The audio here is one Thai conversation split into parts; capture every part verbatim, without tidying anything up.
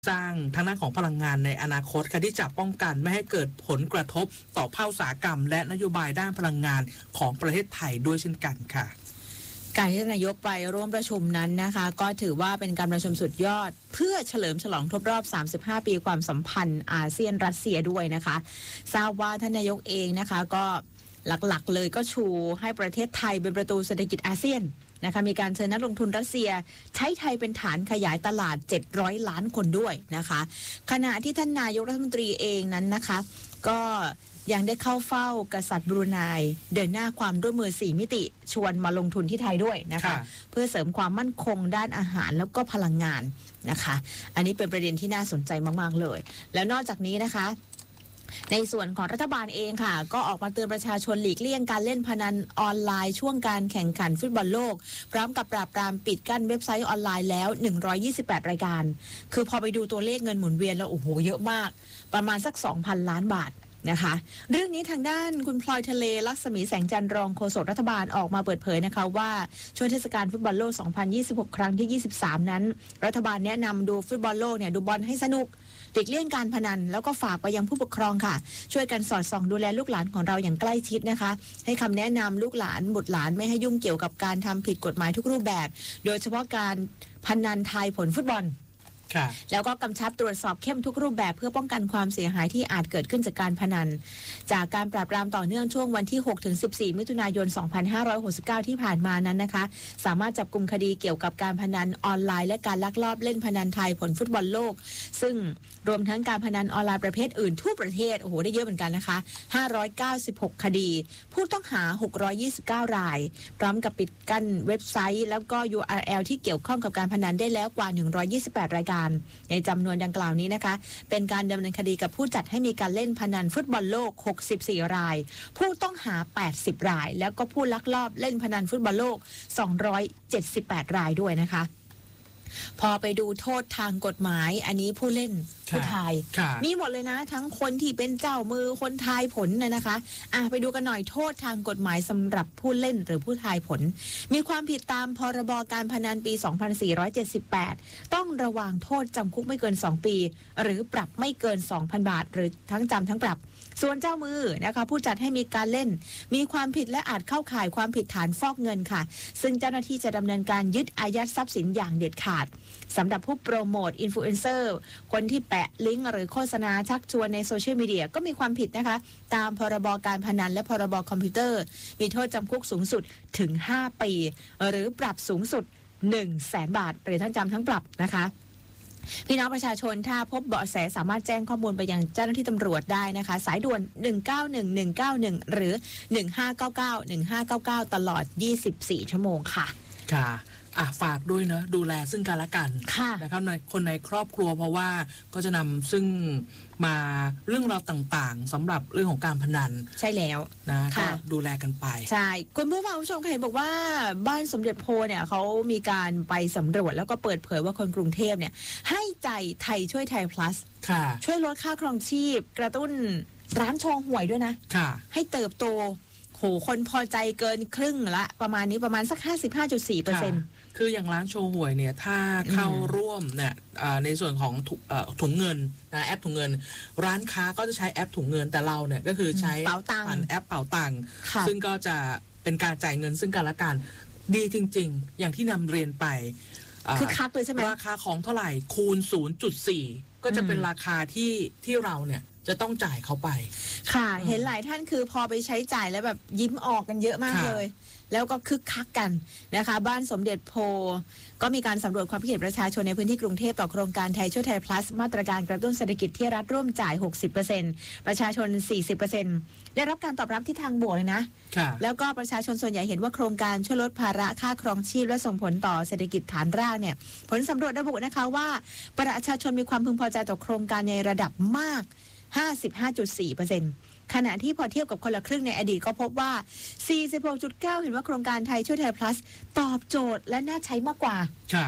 สร้างทางด้านของพลังงานในอนาคตค่ะที่จะป้องกันไม่ให้เกิดผลกระทบต่อภาคอุตสาหกรรมและนโยบายด้านพลังงานของประเทศไทยด้วยเช่นกันค่ะการที่นายกไปร่วมประชุมนั้นนะคะก็ถือว่าเป็นการประชุมสุดยอดเพื่อเฉลิมฉลองครบรอบสามสิบห้าปีความสัมพันธ์อาเซียนรัสเซียด้วยนะคะทราบว่าท่านนายกเองนะคะก็หลักๆเลยก็ชูให้ประเทศไทยเป็นประตูเศรษฐกิจอาเซียนนะคะมีการเชิญนักลงทุนรัสเซียใช้ไทยเป็นฐานขยายตลาดเจ็ดร้อยล้านคนด้วยนะคะขณะที่ท่านนายกรัฐมนตรีเองนั้นนะคะก็ยังได้เข้าเฝ้ากษัตริย์บรูไนเดินหน้าความร่วมมือสี่มิติชวนมาลงทุนที่ไทยด้วยนะคะเพื่อเสริมความมั่นคงด้านอาหารแล้วก็พลังงานนะคะอันนี้เป็นประเด็นที่น่าสนใจมากๆเลยแล้วนอกจากนี้นะคะในส่วนของรัฐบาลเองค่ะก็ออกมาเตือนประชาชนหลีกเลี่ยงการเล่นพนันออนไลน์ช่วงการแข่งขันฟุตบอลโลกพร้อมกับปราบปรามปิดกั้นเว็บไซต์ออนไลน์แล้วหนึ่งร้อยยี่สิบแปดรายการคือพอไปดูตัวเลขเงินหมุนเวียนแล้วโอ้โหเยอะมากประมาณสัก สองพัน ล้านบาทนะคะเรื่องนี้ทางด้านคุณพลอยทะเลลักษมีแสงจันทร์รองโฆษกรัฐบาลออกมาเปิดเผยนะคะว่าช่วงเทศกาลฟุตบอลโลก สองพันยี่สิบหก ครั้งที่ ยี่สิบสาม นั้นรัฐบาลแนะนำดูฟุตบอลโลกเนี่ยดูบอลให้สนุกหลีกเลี่ยงการพนันแล้วก็ฝากไปยังผู้ปกครองค่ะช่วยกันสอดส่องดูแลลูกหลานของเราอย่างใกล้ชิดนะคะให้คำแนะนำลูกหลานบุตรหลานไม่ให้ยุ่งเกี่ยวกับการทำผิดกฎหมายทุกรูปแบบโดยเฉพาะการพนันทายผลฟุตบอลแล้วก็กำชับตรวจสอบเข้มทุกรูปแบบเพื่อป้องกันความเสียหายที่อาจเกิดขึ้นจากการพนันจากการปราบปรามต่อเนื่องช่วงวันที่ หกถึงสิบสี่ มิถุนายน สองพันห้าร้อยหกสิบเก้า ที่ผ่านมานั้นนะคะสามารถจับกุมคดีเกี่ยวกับการพนันออนไลน์และการลักลอบเล่นพนันทายผลฟุตบอลโลกซึ่งรวมทั้งการพนันออนไลน์ประเภทอื่นทั่วประเทศโอ้โหได้เยอะเหมือนกันนะคะห้าร้อยเก้าสิบหกคดีผู้ต้องหาหกร้อยยี่สิบเก้ารายพร้อมกับปิดกั้นเว็บไซต์แล้วก็ ยู อาร์ แอล ที่เกี่ยวข้องกับการพนันได้แล้วกว่าหนึ่งร้อยยี่สิบแปดรายการในจำนวนดังกล่าวนี้นะคะเป็นการดำเนินคดีกับผู้จัดให้มีการเล่นพนันฟุตบอลโลกหกสิบสี่รายผู้ต้องหาแปดสิบรายแล้วก็ผู้ลักลอบเล่นพนันฟุตบอลโลกสองร้อยเจ็ดสิบแปดรายด้วยนะคะพอไปดูโทษทางกฎหมายอันนี้ผู้เล่นผู้ทายมีหมดเลยนะทั้งคนที่เป็นเจ้ามือคนทายผลนะนะคะอ่ะไปดูกันหน่อยโทษทางกฎหมายสำหรับผู้เล่นหรือผู้ทายผลมีความผิดตามพรบการพนันปี สองพันสี่ร้อยเจ็ดสิบแปดต้องระวังโทษจำคุกไม่เกินสองปีหรือปรับไม่เกิน สองพัน บาทหรือทั้งจำทั้งปรับส่วนเจ้ามือนะคะผู้จัดให้มีการเล่นมีความผิดและอาจเข้าข่ายความผิดฐานฟอกเงินค่ะซึ่งเจ้าหน้าที่จะดำเนินการยึดอายัดทรัพย์สินอย่างเด็ดขาดสำหรับผู้โปรโมทอินฟลูเอนเซอร์คนที่แปะลิงก์หรือโฆษณาชักชวนในโซเชียลมีเดียก็มีความผิดนะคะตามพรบการพนันและพรบคอมพิวเตอร์มีโทษจำคุกสูงสุดถึงห้าปีหรือปรับสูงสุด หนึ่งแสน บาทหรือทั้งจำทั้งปรับนะคะพี่น้องประชาชนถ้าพบเบาะแสสามารถแจ้งข้อมูลไปยังเจ้าหน้าที่ตำรวจได้นะคะสายด่วนหนึ่งเก้าหนึ่ง หนึ่งเก้าหนึ่งหรือหนึ่งห้าเก้าเก้า หนึ่งห้าเก้าเก้าตลอดยี่สิบสี่ชั่วโมงค่ะค่ะอ่ะฝากด้วยเนอะดูแลซึ่งกันและกันนะครับในคนในครอบครัวเพราะว่าก็จะนำซึ่งมาเรื่องราวต่างๆสำหรับเรื่องของการพนันใช่แล้วนะก็ดูแลกันไปใช่คุณผู้ฟังผู้ชมเคยบอกว่าบ้านสมเด็จโพเนี่ยเขามีการไปสำรวจแล้วก็เปิดเผยว่าคนกรุงเทพเนี่ยให้ใจไทยช่วยไทย plus ช่วยลดค่าครองชีพกระตุ้นร้านชองหวยด้วยนะให้เติบโตโหคนพอใจเกินครึ่งละประมาณนี้ประมาณสัก ห้าสิบห้าจุดสี่เปอร์เซ็นต์คืออย่างร้านโชว์หวยเนี่ยถ้าเข้าร่วมเนี่ยในส่วนของถุงเงินนะแอปถุงเงินร้านค้าก็จะใช้แอปถุงเงินแต่เราเนี่ยก็คือใช้ผ่านแอปเป๋าตังค์ซึ่งก็จะเป็นการจ่ายเงินซึ่งกันและกันดีจริงๆอย่างที่นำเรียนไปคือคักเลยใช่ไหมราคาของเท่าไหร่คูณ ศูนย์จุดสี่ ก็จะเป็นราคาที่ที่เราเนี่ยจะต้องจ่ายเขาไปค่ะเห็นหลายท่านคือพอไปใช้จ่ายแล้วแบบยิ้มออกกันเยอะมากเลยแล้วก็คึกคักกันนะคะบ้านสมเด็จโพก็มีการสำรวจความคิดเห็นประชาชนในพื้นที่กรุงเทพต่อโครงการไทยช่วยไทย plus มาตรการกระตุ้นเศรษฐกิจที่รัฐร่วมจ่าย หกสิบเปอร์เซ็นต์ ประชาชน สี่สิบเปอร์เซ็นต์ ได้รับการตอบรับที่ทางบวกเลยนะแล้วก็ประชาชนส่วนใหญ่เห็นว่าโครงการช่วยลดภาระค่าครองชีพและส่งผลต่อเศรษฐกิจฐานรากเนี่ยผลสำรวจระบุนะคะว่าประชาชนมีความพึงพอใจต่อโครงการในระดับมาก ห้าสิบห้าจุดสี่เปอร์เซ็นต์ขณะที่พอเทียบกับคนละครึ่งในอดีตก็พบว่า สี่สิบหกจุดเก้า เห็นว่าโครงการไทยช่วยไทย plus ตอบโจทย์และน่าใช้มากกว่า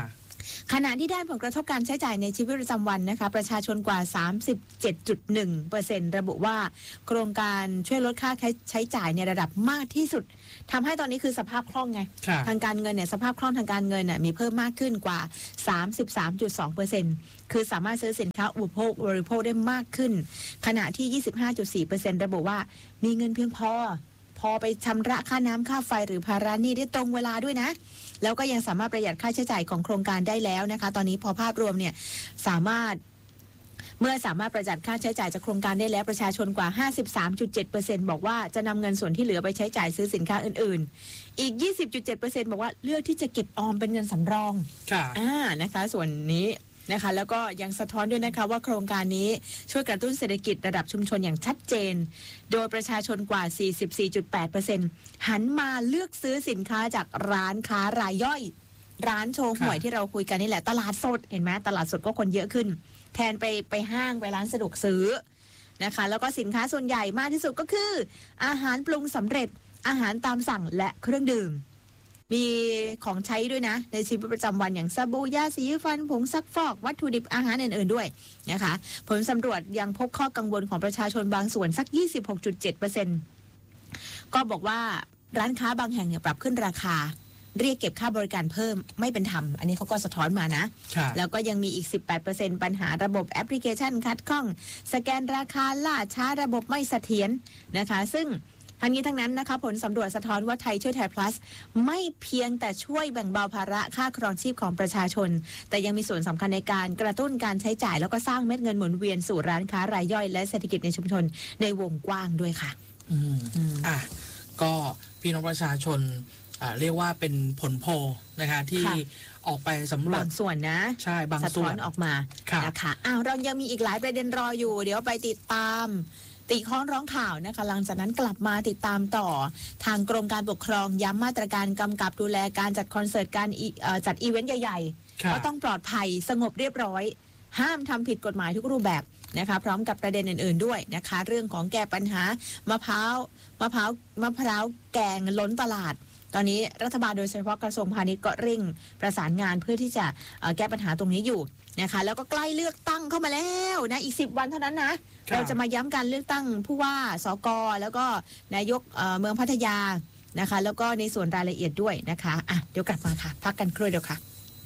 ขณะที่ด้านผลกระทบการใช้จ่ายในชีวิตประจำวันนะคะประชาชนกว่า สามสิบเจ็ดจุดหนึ่งเปอร์เซ็นต์ ระบุว่าโครงการช่วยลดค่าใช้จ่ายในระดับมากที่สุดทำให้ตอนนี้คือสภาพคล่องไงทางการเงินเนี่ยสภาพคล่องทางการเงินเนี่ยมีเพิ่มมากขึ้นกว่า สามสิบสามจุดสองเปอร์เซ็นต์ คือสามารถซื้อสินค้าอุปโภคบริโภคได้มากขึ้นขณะที่ ยี่สิบห้าจุดสี่เปอร์เซ็นต์ ระบุว่ามีเงินเพียงพอพอไปชำระค่าน้ำค่าไฟหรือภาระหนี้ได้ตรงเวลาด้วยนะแล้วก็ยังสามารถประหยัดค่าใช้จ่ายของโครงการได้แล้วนะคะตอนนี้พอภาพรวมเนี่ยสามารถเมื่อสามารถประหยัดค่าใช้จ่ายจากโครงการได้แล้วประชาชนกว่า ห้าสิบสามจุดเจ็ดเปอร์เซ็นต์ บอกว่าจะนำเงินส่วนที่เหลือไปใช้จ่ายซื้อสินค้าอื่นๆอีก ยี่สิบจุดเจ็ดเปอร์เซ็นต์ บอกว่าเลือกที่จะเก็บออมเป็นเงินสำรองค่ะอ่านะคะส่วนนี้นะคะแล้วก็ยังสะท้อนด้วยนะคะว่าโครงการนี้ช่วยกระตุ้นเศรษฐกิจระดับชุมชนอย่างชัดเจนโดยประชาชนกว่า สี่สิบสี่จุดแปดเปอร์เซ็นต์ หันมาเลือกซื้อสินค้าจากร้านค้ารายย่อยร้านโชว์หวยที่เราคุยกันนี่แหละตลาดสดเห็นไหมตลาดสดก็คนเยอะขึ้นแทนไปไปห้างไปร้านสะดวกซื้อนะคะแล้วก็สินค้าส่วนใหญ่มากที่สุดก็คืออาหารปรุงสำเร็จอาหารตามสั่งและเครื่องดื่มมีของใช้ด้วยนะในชีวิตประจำวันอย่างสบู่ยาสีฟันผงซักฟอกวัตถุดิบอาหารอื่นๆด้วยนะคะผลสำรวจยังพบข้อกังวลของประชาชนบางส่วนสัก ยี่สิบหกจุดเจ็ดเปอร์เซ็นต์ ก็บอกว่าร้านค้าบางแห่งเนี่ยปรับขึ้นราคาเรียกเก็บค่าบริการเพิ่มไม่เป็นธรรมอันนี้เขาก็สะท้อนมานะแล้วก็ยังมีอีก สิบแปดเปอร์เซ็นต์ ปัญหาระบบแอปพลิเคชันคัดข้องสแกนราคาล่าช้าระบบไม่เสถียรนะคะซึ่งทั้งนี้ทั้งนั้นนะคะผลสำรวจสะท้อนว่าไทยช่วยไทย plus ไม่เพียงแต่ช่วยแบ่งเบาภาระค่าครองชีพของประชาชนแต่ยังมีส่วนสำคัญในการกระตุ้นการใช้จ่ายแล้วก็สร้างเม็ดเงินหมุนเวียนสู่ร้านค้ารายย่อยและเศรษฐกิจในชุมชนในวงกว้างด้วยค่ะอืมอ่ะก็พี่น้องประชาชนอ่าเรียกว่าเป็นผลโพลนะคะที่ออกไปสำรวจบางส่วนนะใช่บางส่วนออกมานะคะอ้าวเรายังมีอีกหลายประเด็นรออยู่เดี๋ยวไปติดตามติข้อร้องข่าวนะคะหลังจากนั้นกลับมาติดตามต่อทางกรมการปกครองย้ำมาตรการกำกับดูแลการจัดคอนเสิร์ตการจัดอีเวนต์ใหญ่ๆก็ต้องปลอดภัยสงบเรียบร้อยห้ามทำผิดกฎหมายทุกรูปแบบนะคะพร้อมกับประเด็นอื่นๆด้วยนะคะเรื่องของแก้ปัญหามะพร้าวมะพร้าวมะพร้าวแกงล้นตลาดตอนนี้รัฐบาลโดยเฉพาะกระทรวงพาณิชย์ก็เร่งประสานงานเพื่อที่จะแก้ปัญหาตรงนี้อยู่นะคะแล้วก็ใกล้เลือกตั้งเข้ามาแล้วนะอีกสิบวันเท่านั้นนะเราจะมาย้ำการเลือกตั้งผู้ว่าสกแล้วก็นายกเมืองพัทยานะคะแล้วก็ในส่วนรายละเอียดด้วยนะคะอ่ะเดี๋ยวกลับมาค่ะพักกันครู่เดียวค่ะ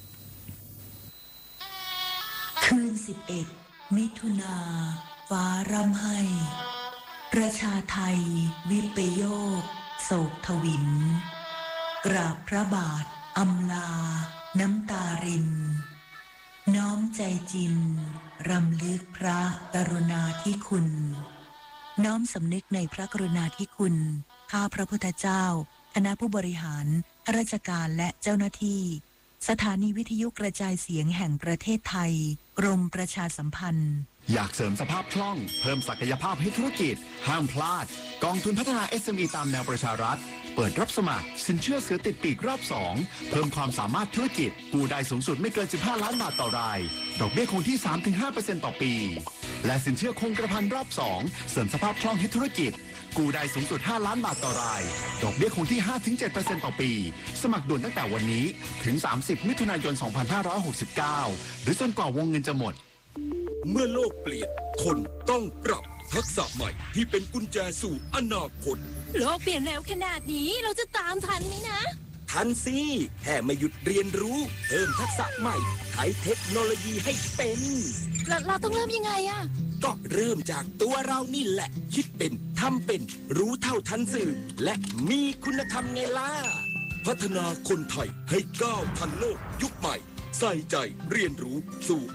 คืนสิบเอ็ดมิถุนาฟ้าร่ำไห้ประชาไทยวิปโยคโศกทวินกราบพระบาทอำลาน้ำตารินน้อมใจจินรำลึกพระกรุณาธิคุณน้อมสำนึกในพระกรุณาธิคุณข้าพระพุทธเจ้าคณะผู้บริหารข้าราชการและเจ้าหน้าที่สถานีวิทยุกระจายเสียงแห่งประเทศไทยกรมประชาสัมพันธ์อยากเสริมสภาพคล่องเพิ่มศักยภาพให้ธุรกิจห้ามพลาดกองทุนพัฒนา เอส เอ็ม อี ตามแนวประชารัฐเปิดรับสมัครสินเชื่อเสือติดปีกรอบสองเพิ่มความสามารถธุรกิจกู้ได้สูงสุดไม่เกินสิบห้าล้านบาทต่อรายดอกเบี้ยคงที่ สามถึงห้าเปอร์เซ็นต์ ต่อปีและสินเชื่อคงกระพันรอบสองเสริมสภาพคล่องให้ธุรกิจกู้ได้สูงสุดห้าล้านบาทต่อรายดอกเบี้ยคงที่ ห้าถึงเจ็ดเปอร์เซ็นต์ ต่อปีสมัครด่วนตั้งแต่วันนี้ถึงสามสิบมิถุนายนสองพันห้าร้อยหกสิบเก้าหรือจนกว่าวงเงินจะหมดเมื่อโลกเปลี่ยนคนต้องปรับทักษะใหม่ที่เป็นกุญแจสู่อนาคตโลกเปลี่ยนเร็วขนาดนี้เราจะตามทันไหมนะทันสิแค่ไม่หยุดเรียนรู้เพิ่มทักษะใหม่ใช้เทคโนโลยีให้เป็นเราเราต้องเริ่มยังไงอะก็เริ่มจากตัวเรานี่แหละคิดเป็นทำเป็นรู้เท่าทันสื่อและมีคุณธรรมไงล่ะพัฒนาคนไทยให้ก้าวทันโลกยุคใหม่ใส่ใจเรียนรู้สู่